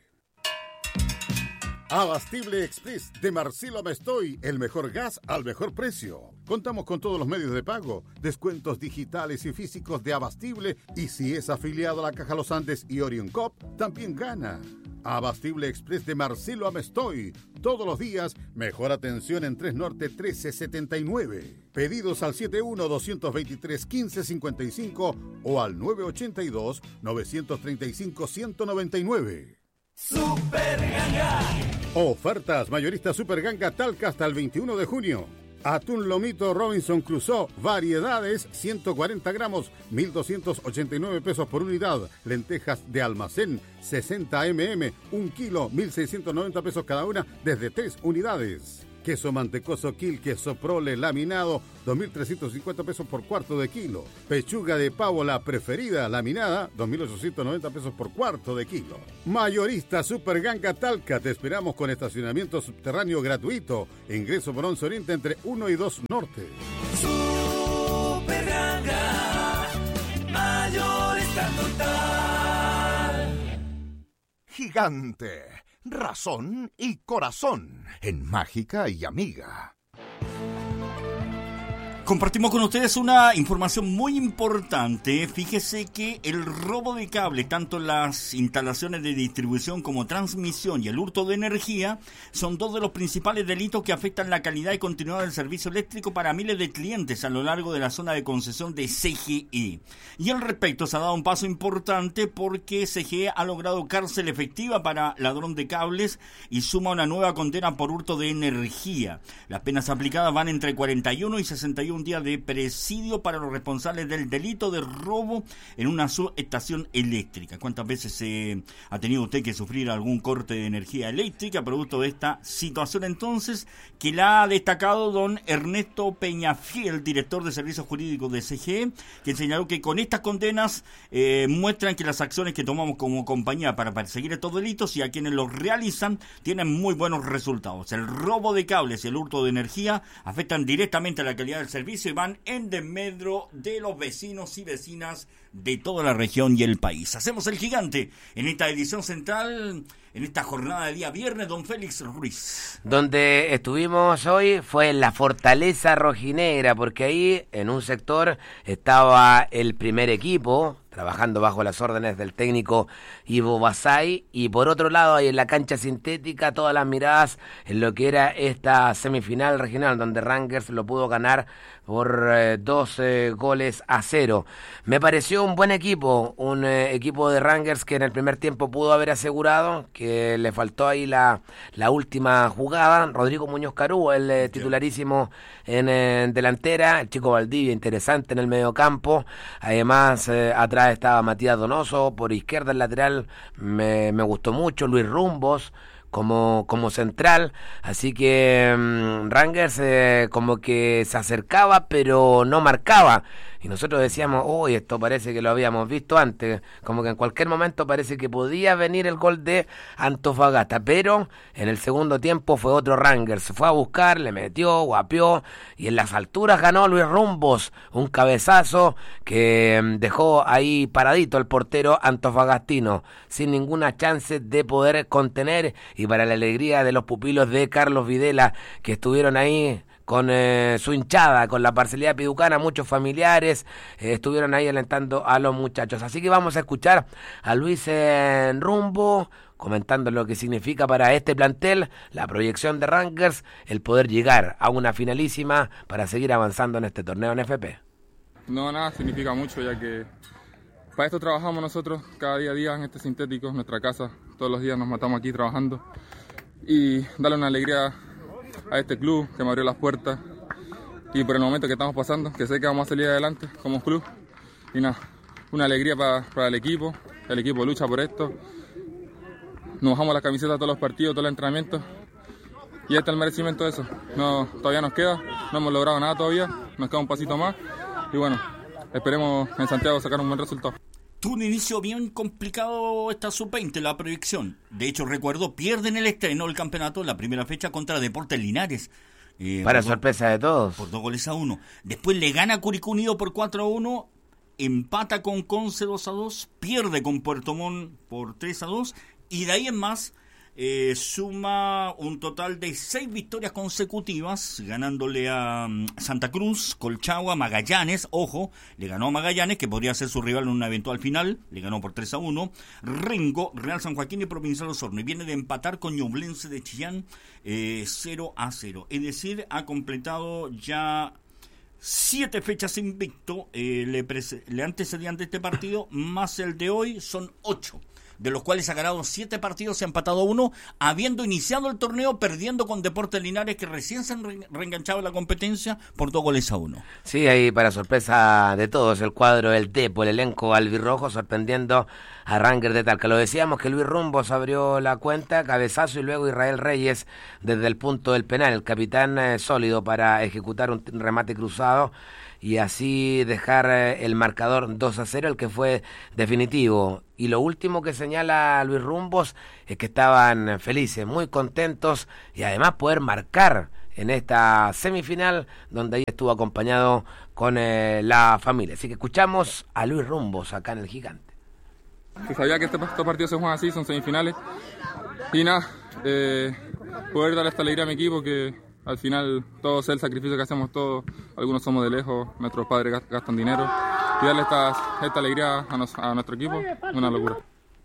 Abastible Express de Marcelo Mestoy, el mejor gas al mejor precio. Contamos con todos los medios de pago, descuentos digitales y físicos de Abastible, y si es afiliado a la Caja Los Andes y Orion Cop, también gana. Abastible Express de Marcelo Amestoy. Todos los días, mejor atención en tres Norte trece setenta y nueve. Pedidos al setenta y uno, doscientos veintitrés, quince cincuenta y cinco o al nueve ochenta y dos, novecientos treinta y cinco, ciento noventa y nueve. Super Ganga. Ofertas mayoristas Super Ganga Talca hasta el veintiuno de junio. Atún lomito Robinson Crusoe, variedades, ciento cuarenta gramos, mil doscientos ochenta y nueve pesos por unidad. Lentejas de almacén, sesenta mililitros, un kilo, mil seiscientos noventa pesos cada una, desde tres unidades. Queso mantecoso Quil, queso prole laminado, dos mil trescientos cincuenta pesos por cuarto de kilo. Pechuga de pavo la preferida laminada, dos mil ochocientos noventa pesos por cuarto de kilo. Mayorista Super Ganga Talca, te esperamos con estacionamiento subterráneo gratuito. Ingreso por once Oriente entre uno y dos Norte. Super Ganga, mayorista total. Gigante, razón y corazón en Mágica y Amiga. Compartimos con ustedes una información muy importante. Fíjese que el robo de cable, tanto en las instalaciones de distribución como transmisión y el hurto de energía, son dos de los principales delitos que afectan la calidad y continuidad del servicio eléctrico para miles de clientes a lo largo de la zona de concesión de C G E. Y al respecto se ha dado un paso importante porque C G E ha logrado cárcel efectiva para ladrón de cables y suma una nueva condena por hurto de energía. Las penas aplicadas van entre cuarenta y uno y sesenta y uno días de presidio para los responsables del delito de robo en una subestación eléctrica. ¿Cuántas veces eh, ha tenido usted que sufrir algún corte de energía eléctrica producto de esta situación? Entonces, que la ha destacado don Ernesto Peñafiel, director de Servicios Jurídicos de C G E, que señaló que con estas condenas eh, muestran que las acciones que tomamos como compañía para perseguir estos delitos y a quienes los realizan tienen muy buenos resultados. El robo de cables y el hurto de energía afectan directamente a la calidad del servicio y van en desmedro de los vecinos y vecinas de toda la región y el país. Hacemos el gigante en esta edición central, en esta jornada de día viernes, don Félix Ruiz. Donde estuvimos hoy fue en la Fortaleza Rojinegra, porque ahí en un sector estaba el primer equipo, trabajando bajo las órdenes del técnico Ivo Basay, y por otro lado ahí en la cancha sintética todas las miradas en lo que era esta semifinal regional, donde Rangers lo pudo ganar por eh, doce goles a cero. Me pareció un buen equipo, un eh, equipo de Rangers que en el primer tiempo pudo haber asegurado, que le faltó ahí la, la última jugada. Rodrigo Muñoz Carú, el eh, titularísimo en, eh, en delantera, el chico Valdivia interesante en el mediocampo, además eh, atrás estaba Matías Donoso, por izquierda el lateral me, me gustó mucho, Luis Rumbos como, como central, así que um, Rangers eh, como que se acercaba pero no marcaba, y nosotros decíamos, uy, esto parece que lo habíamos visto antes, como que en cualquier momento parece que podía venir el gol de Antofagasta, pero en el segundo tiempo fue otro Rangers, se fue a buscar, le metió, guapió, y en las alturas ganó Luis Rumbos, un cabezazo que dejó ahí paradito el portero antofagastino, sin ninguna chance de poder contener, y para la alegría de los pupilos de Carlos Videla, que estuvieron ahí con eh, su hinchada, con la parcialidad piducana, muchos familiares eh, estuvieron ahí alentando a los muchachos. Así que vamos a escuchar a Luis eh, Rumbo comentando lo que significa para este plantel la proyección de Rangers, el poder llegar a una finalísima para seguir avanzando en este torneo en F P. No, nada, significa mucho, ya que para esto trabajamos nosotros cada día a día en este sintético, en nuestra casa. Todos los días nos matamos aquí trabajando y darle una alegría a este club que me abrió las puertas y por el momento que estamos pasando, que sé que vamos a salir adelante como club, y nada, una alegría para, para el equipo, el equipo lucha por esto, nos bajamos las camisetas todos los partidos, todos los entrenamientos, y este es el merecimiento de eso. No, todavía nos queda, no hemos logrado nada todavía, nos queda un pasito más, y bueno, esperemos en Santiago sacar un buen resultado. Tuvo un inicio bien complicado esta sub veinte, la proyección. De hecho, recuerdo, pierden el estreno del campeonato en la primera fecha contra Deportes Linares. Eh, Para por, sorpresa de todos. Por dos goles a uno. Después le gana a Curicó Unido por cuatro a uno, empata con Conce dos a dos, pierde con Puerto Montt por tres a dos, y de ahí en más eh, suma un total de seis victorias consecutivas, ganándole a um, Santa Cruz, Colchagua, Magallanes, ojo, le ganó a Magallanes, que podría ser su rival en una eventual final, le ganó por tres a uno, Rengo, Real San Joaquín y Provincial Osorno, y viene de empatar con Ñublense de Chillán eh, cero a cero, es decir, ha completado ya siete fechas invicto, eh, le, le antecedían de este partido, más el de hoy, son ocho, de los cuales ha ganado siete partidos y ha empatado uno, habiendo iniciado el torneo perdiendo con Deportes Linares, que recién se han re- reenganchado en la competencia por dos goles a uno. Sí, ahí para sorpresa de todos, el cuadro del Tepo, el elenco albirrojo, sorprendiendo a Rangers de Talca. Lo decíamos que Luis Rumbos abrió la cuenta, cabezazo, y luego Israel Reyes desde el punto del penal, el capitán eh, sólido para ejecutar un remate cruzado y así dejar eh, el marcador dos a cero, el que fue definitivo. Y lo último que señala Luis Rumbos es que estaban felices, muy contentos, y además poder marcar en esta semifinal donde ahí estuvo acompañado con eh, la familia. Así que escuchamos a Luis Rumbos acá en el Gigante. Se sabía que este, estos partidos se juegan así, son semifinales, y nada, eh, poder dar esta alegría a mi equipo, que al final todo es el sacrificio que hacemos todos, algunos somos de lejos, nuestros padres gastan dinero, y darle esta, esta alegría a, nos, a nuestro equipo, una locura.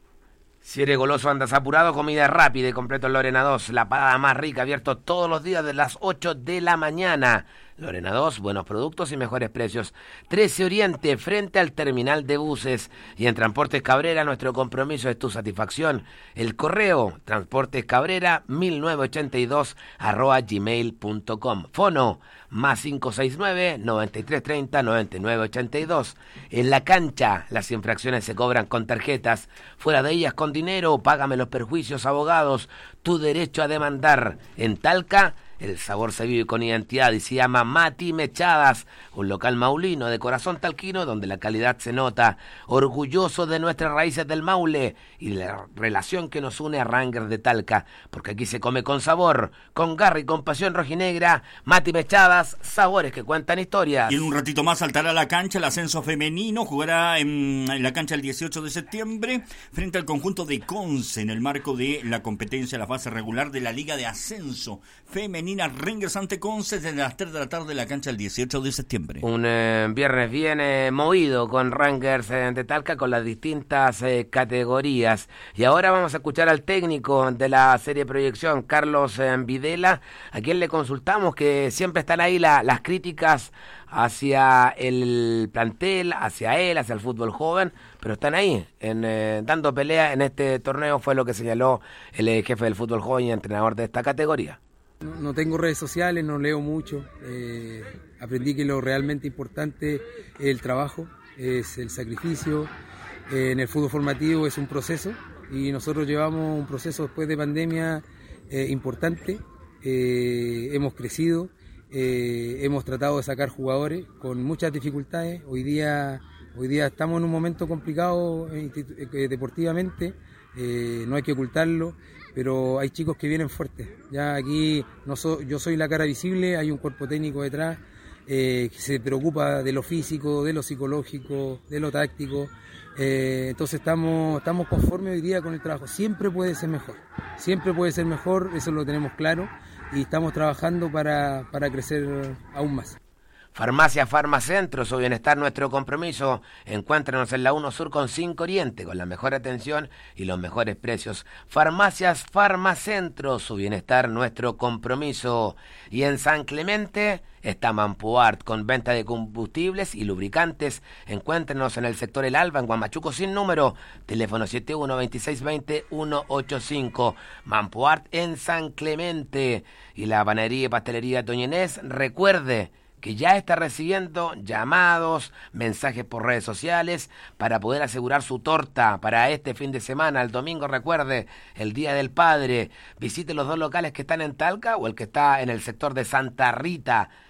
Si eres goloso, andas apurado, comida rápida y completo en Lorena dos, la parada más rica, abierto todos los días de las ocho de la mañana. Lorena dos, buenos productos y mejores precios. trece Oriente, frente al terminal de buses. Y en Transportes Cabrera, nuestro compromiso es tu satisfacción. El correo, transportescabrera mil novecientos ochenta y dos arroba gmail punto com. Fono, más cinco seis nueve, noventa y tres treinta, noventa y nueve ochenta y dos. En la cancha, las infracciones se cobran con tarjetas. Fuera de ellas, con dinero. Págame los perjuicios, abogados. Tu derecho a demandar. En Talca, el sabor se vive con identidad y se llama Mati Mechadas, un local maulino de corazón talquino donde la calidad se nota, orgulloso de nuestras raíces del Maule y la relación que nos une a Rangers de Talca, porque aquí se come con sabor, con garra y con pasión rojinegra. Mati Mechadas, sabores que cuentan historias. Y en un ratito más saltará a la cancha el ascenso femenino, jugará en, en la cancha el dieciocho de septiembre frente al conjunto de Conce en el marco de la competencia, la fase regular de la Liga de Ascenso Femenina. Rangers ante Conce desde las tres de la tarde en la cancha el dieciocho de septiembre. Un eh, viernes bien eh, movido con Rangers eh, de Talca, con las distintas eh, categorías. Y ahora vamos a escuchar al técnico de la serie Proyección, Carlos eh, Videla, a quien le consultamos, que siempre están ahí la, las críticas hacia el plantel, hacia él, hacia el fútbol joven, pero están ahí, en, eh, dando pelea en este torneo, fue lo que señaló el eh, jefe del fútbol joven y entrenador de esta categoría. No, no tengo redes sociales, no leo mucho, eh, aprendí que lo realmente importante es el trabajo, es el sacrificio, eh, en el fútbol formativo es un proceso y nosotros llevamos un proceso después de pandemia eh, importante, eh, hemos crecido, eh, hemos tratado de sacar jugadores con muchas dificultades, hoy día, hoy día estamos en un momento complicado eh, eh, deportivamente, eh, no hay que ocultarlo, pero hay chicos que vienen fuertes. Ya aquí no so, yo soy la cara visible, hay un cuerpo técnico detrás eh, que se preocupa de lo físico, de lo psicológico, de lo táctico. Eh, entonces estamos, estamos conformes hoy día con el trabajo. Siempre puede ser mejor, siempre puede ser mejor, eso lo tenemos claro y estamos trabajando para, para crecer aún más. Farmacia Farmacentro, su bienestar nuestro compromiso. Encuéntrenos en la uno Sur con cinco Oriente, con la mejor atención y los mejores precios. Farmacias Farmacentro, su bienestar nuestro compromiso. Y en San Clemente está Mampuart, con venta de combustibles y lubricantes. Encuéntrenos en el sector El Alba, en Guamachuco sin número. Teléfono siete uno, veintiséis veinte, ciento ochenta y cinco. Mampuart en San Clemente. Y la panadería y pastelería Doña Inés, recuerde que ya está recibiendo llamados, mensajes por redes sociales para poder asegurar su torta para este fin de semana. El domingo, recuerde, el Día del Padre. Visite los dos locales que están en Talca o el que está en el sector de Santa Rita.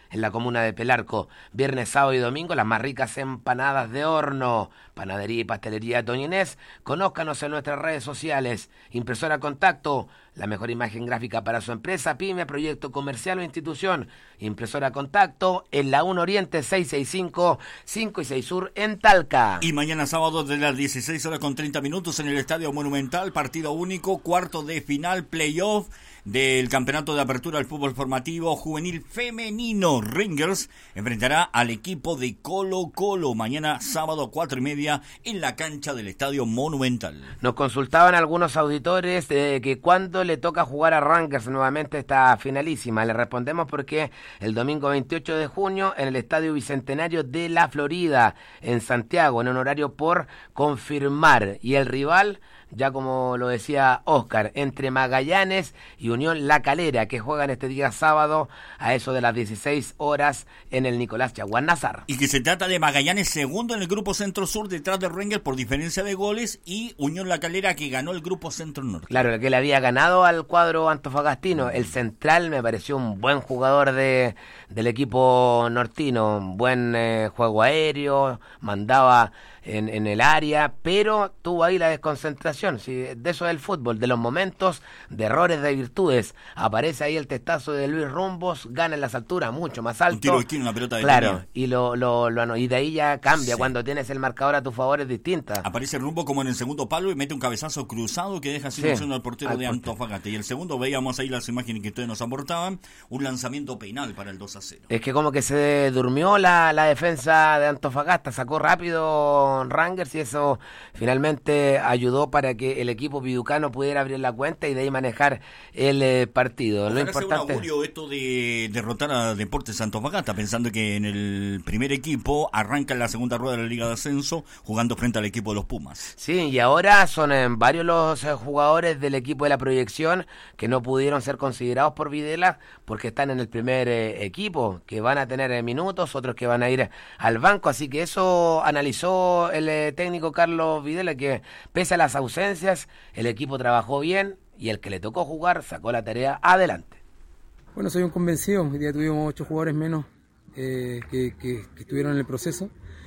en la comuna de Pelarco. Viernes, sábado y domingo, las más ricas empanadas de horno. Panadería y pastelería Doña Inés. Conózcanos en nuestras redes sociales. Impresora Contacto, la mejor imagen gráfica para su empresa, pyme, proyecto comercial o institución. Impresora Contacto en la uno Oriente seiscientos sesenta y cinco, cinco y seis Sur en Talca. Y mañana sábado de las dieciséis horas con treinta minutos en el Estadio Monumental, partido único, cuarto de final, playoff del Campeonato de Apertura del Fútbol Formativo Juvenil Femenino. Rangers enfrentará al equipo de Colo Colo mañana sábado cuatro y media en la cancha del Estadio Monumental. Nos consultaban algunos auditores de que cuándo le toca jugar a Rangers nuevamente esta finalísima. Le respondemos porque el domingo veintiocho de junio en el Estadio Bicentenario de la Florida, en Santiago, en un horario por confirmar. Y el rival, ya como lo decía Oscar, entre Magallanes y Unión La Calera, que juegan este día sábado a eso de las dieciséis horas en el Nicolás Chaguán Nazar. Y que se trata de Magallanes segundo en el grupo Centro-Sur detrás de Rangers por diferencia de goles, y Unión La Calera que ganó el grupo Centro-Norte. Claro, el que le había ganado al cuadro antofagastino. El central me pareció un buen jugador de del equipo nortino, un buen eh, juego aéreo, mandaba en, en el área, pero tuvo ahí la desconcentración. Sí, de eso es el fútbol, de los momentos, de errores, de virtudes. Aparece ahí el testazo de Luis Rumbos, gana en las alturas, mucho más alto. Un tiro de esquina, una pelota de Claro, línea. y lo, lo, lo y de ahí ya cambia, Sí. cuando tienes el marcador a tu favor es distinta. Aparece Rumbo como en el segundo palo y mete un cabezazo cruzado que deja sin Sí, opción al portero al de portero. Antofagasta. Y el segundo, veíamos ahí las imágenes que ustedes nos aportaban, un lanzamiento penal para el dos a cero. Es que como que se durmió la, la defensa de Antofagasta, sacó rápido Rangers y eso finalmente ayudó para que el equipo piducano pudiera abrir la cuenta y de ahí manejar el eh, partido. Ojalá Lo sea importante un augurio esto de derrotar a Deportes Antofagasta, pensando que en el primer equipo arranca en la segunda rueda de la Liga de Ascenso jugando frente al equipo de los Pumas. Sí, y ahora son eh, varios los eh, jugadores del equipo de la proyección que no pudieron ser considerados por Videla porque están en el primer eh, equipo, que van a tener eh, minutos, otros que van a ir al banco, así que eso analizó el eh, técnico Carlos Videla, que pese a las ausencias, el equipo trabajó bien y el que le tocó jugar sacó la tarea adelante. Bueno, soy un convencido, hoy día tuvimos ocho jugadores menos eh, que, que, que estuvieron en el proceso.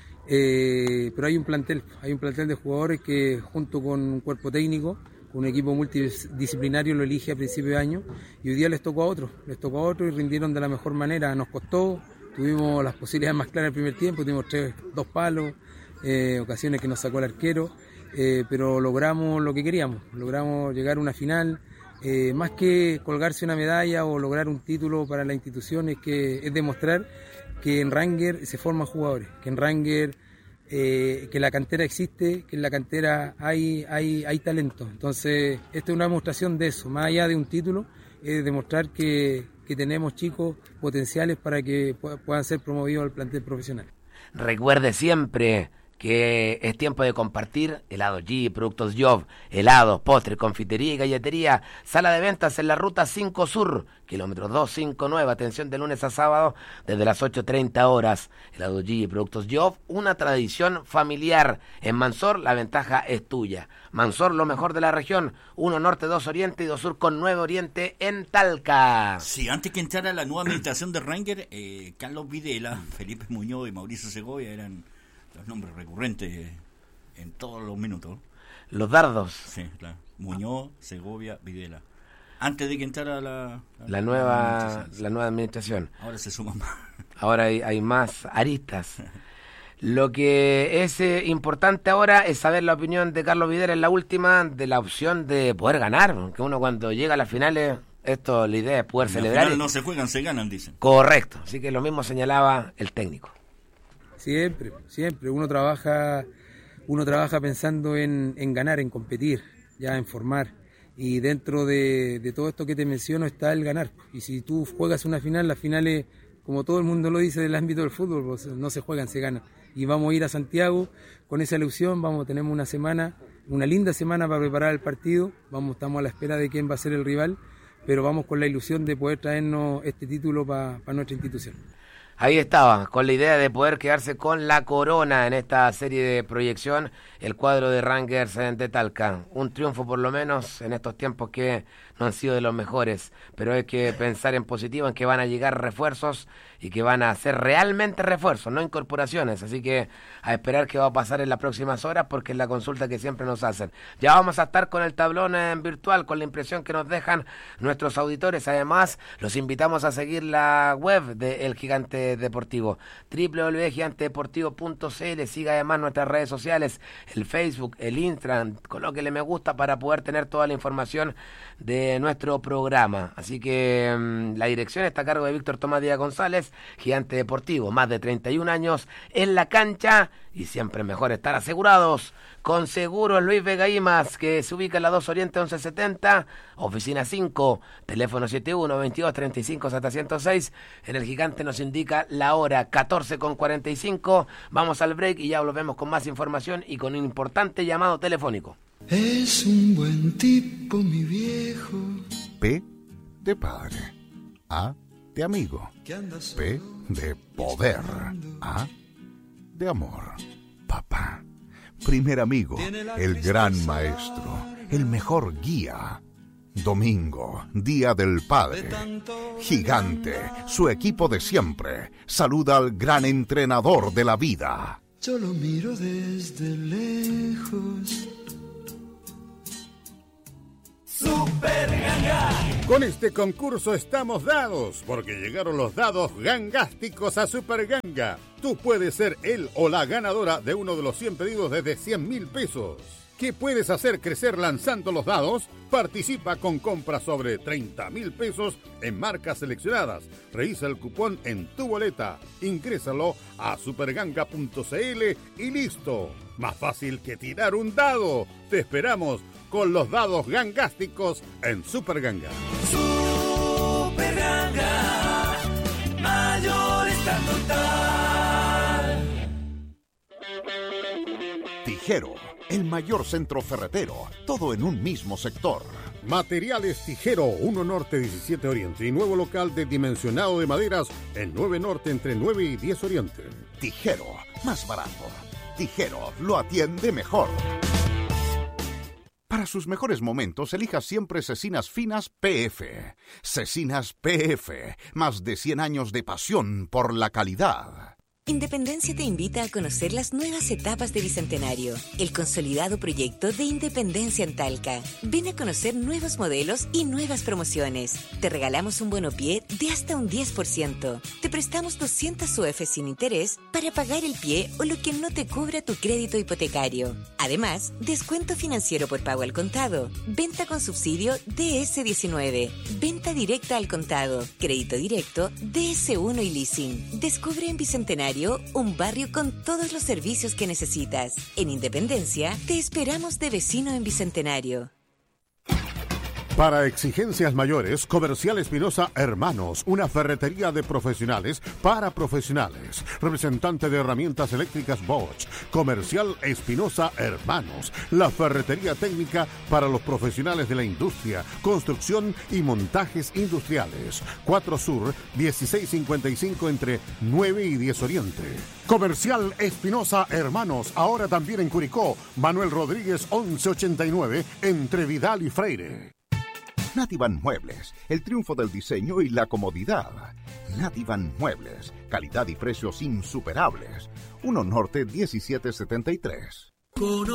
Eh, pero hay un plantel, hay un plantel de jugadores que junto con un cuerpo técnico, con un equipo multidisciplinario lo elige a principio de año y hoy día les tocó a otros, les tocó a otros y rindieron de la mejor manera. Nos costó, tuvimos las posibilidades más claras el primer tiempo, tuvimos tres, dos palos, eh, ocasiones que nos sacó el arquero, eh, pero logramos lo que queríamos, logramos llegar a una final. Eh, más que colgarse una medalla o lograr un título para la institución, es que es demostrar que en Ranger se forman jugadores, que en Ranger eh, que la cantera existe, que en la cantera hay, hay, hay talento. Entonces, esta es una demostración de eso, más allá de un título, es demostrar que, que tenemos chicos potenciales para que puedan ser promovidos al plantel profesional. Recuerde siempre que es tiempo de compartir helado G, productos Job, helados, postres, confitería y galletería, sala de ventas en la ruta cinco Sur, kilómetro doscientos cincuenta y nueve, atención de lunes a sábado desde las ocho treinta horas. Helado G, productos Job, una tradición familiar. En Mansor la ventaja es tuya. Mansor, lo mejor de la región, uno Norte, dos Oriente y dos Sur con nueve Oriente en Talca. Sí, antes que entrara la nueva administración de Ranger, eh, Carlos Videla, Felipe Muñoz y Mauricio Segovia eran los nombres recurrentes en todos los minutos. Los dardos. Sí, claro. Muñoz, Segovia, Videla. Antes de que entrara la... La, la nueva la nueva administración. Ahora se suman más. Ahora hay, hay más aristas. Lo que es eh, importante ahora es saber la opinión de Carlos Videla en la última, de la opción de poder ganar. Que uno cuando llega a las finales, esto la idea es poder en celebrar. La final no se juegan, se ganan, dicen. Correcto. Así que lo mismo señalaba el técnico. Siempre, siempre. Uno trabaja, uno trabaja pensando en, en ganar, en competir, ya en formar. Y dentro de, de todo esto que te menciono está el ganar. Y si tú juegas una final, las finales, como todo el mundo lo dice del ámbito del fútbol, pues no se juegan, se ganan. Y vamos a ir a Santiago con esa ilusión, vamos, tenemos una semana, una linda semana para preparar el partido. Vamos, estamos a la espera de quién va a ser el rival, pero vamos con la ilusión de poder traernos este título para pa nuestra institución. Ahí estaba, con la idea de poder quedarse con la corona en esta serie de proyección, el cuadro de Rangers de Talca. Un triunfo por lo menos en estos tiempos que no han sido de los mejores, pero hay que pensar en positivo, en que van a llegar refuerzos y que van a ser realmente refuerzos, no incorporaciones, así que a esperar qué va a pasar en las próximas horas porque es la consulta que siempre nos hacen. Ya vamos a estar con el tablón en virtual, con la impresión que nos dejan nuestros auditores. Además, los invitamos a seguir la web de El Gigante Deportivo, doble u doble u doble punto gigante deportivo punto c l. Siga además nuestras redes sociales, el Facebook, el Instagram, colóquele me gusta para poder tener toda la información de nuestro programa. Así que mmm, la dirección está a cargo de Víctor Tomás Díaz González. Gigante Deportivo, más de treinta y un años en la cancha y siempre mejor estar asegurados con Seguros Luis Vega Imas, que se ubica en la dos Oriente once setenta, oficina cinco, teléfono setenta y uno, veintidós, treinta y cinco, setecientos seis. En el Gigante nos indica la hora catorce con cuarenta y cinco. Vamos al break y ya volvemos con más información y con un importante llamado telefónico. Es un buen tipo, mi viejo. P de padre. A de amigo. P de poder. A de amor. Papá. Primer amigo. El gran maestro. El mejor guía. Domingo, Día del Padre. Gigante, su equipo de siempre. Saluda al gran entrenador de la vida. Yo lo miro desde lejos. Super Ganga. Con este concurso estamos dados, porque llegaron los dados gangásticos a Super Ganga. Tú puedes ser el o la ganadora de uno de los cien pedidos desde cien mil pesos. ¿Qué puedes hacer crecer lanzando los dados? Participa con compras sobre treinta mil pesos en marcas seleccionadas. Revisa el cupón en tu boleta. Ingrésalo a superganga punto c l y listo. Más fácil que tirar un dado. Te esperamos con los dados gangásticos en Super Ganga. Super Ganga. Mayor está total. Tijero, el mayor centro ferretero, todo en un mismo sector. Materiales Tijero, uno Norte, diecisiete Oriente y nuevo local de dimensionado de maderas en nueve Norte entre nueve y diez Oriente. Tijero, más barato. Tijero, lo atiende mejor. Para sus mejores momentos, elija siempre Cecinas Finas P F. Cecinas P F, más de cien años de pasión por la calidad. Independencia te invita a conocer las nuevas etapas de Bicentenario, el consolidado proyecto de Independencia en Talca. Ven a conocer nuevos modelos y nuevas promociones. Te regalamos un bonopié de hasta un diez por ciento. Te prestamos doscientas U F sin interés para pagar el pie o lo que no te cubra tu crédito hipotecario. Además, descuento financiero por pago al contado, venta con subsidio D S diecinueve, venta directa al contado, crédito directo D S uno y leasing. Descubre en Bicentenario un barrio con todos los servicios que necesitas. En Independencia, te esperamos de vecino en Bicentenario. Para exigencias mayores, Comercial Espinosa Hermanos, una ferretería de profesionales para profesionales. Representante de herramientas eléctricas Bosch. Comercial Espinosa Hermanos, la ferretería técnica para los profesionales de la industria, construcción y montajes industriales. cuatro Sur, dieciséis cincuenta y cinco entre nueve y diez Oriente. Comercial Espinosa Hermanos, ahora también en Curicó. Manuel Rodríguez once ochenta y nueve entre Vidal y Freire. Nativan Muebles, el triunfo del diseño y la comodidad. Nativan Muebles, calidad y precios insuperables. uno Norte diecisiete setenta y tres.